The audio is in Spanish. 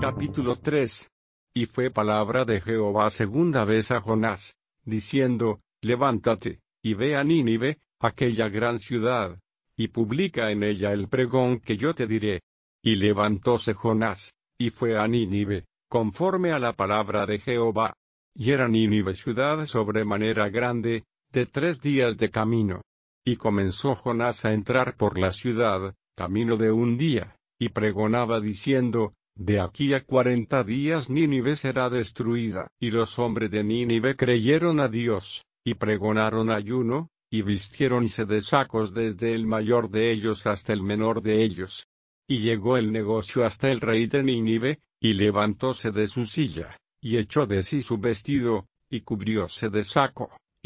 Capítulo 3. Y fue palabra de Jehová segunda vez a Jonás, diciendo, Levántate, y ve a Nínive, aquella gran ciudad, y publica en ella el pregón que yo te diré. Y levantóse Jonás, y fue a Nínive, conforme a la palabra de Jehová. Y era Nínive ciudad sobremanera grande, de 3 días de camino. Y comenzó Jonás a entrar por la ciudad, camino de 1 día, y pregonaba diciendo, De aquí a 40 días Nínive será destruida. Y los hombres de Nínive creyeron a Dios, y pregonaron ayuno, y vistiéronse de sacos desde el mayor de ellos hasta el menor de ellos. Y llegó el negocio hasta el rey de Nínive, y levantóse de su silla, y echó de sí su vestido, y cubrióse de saco,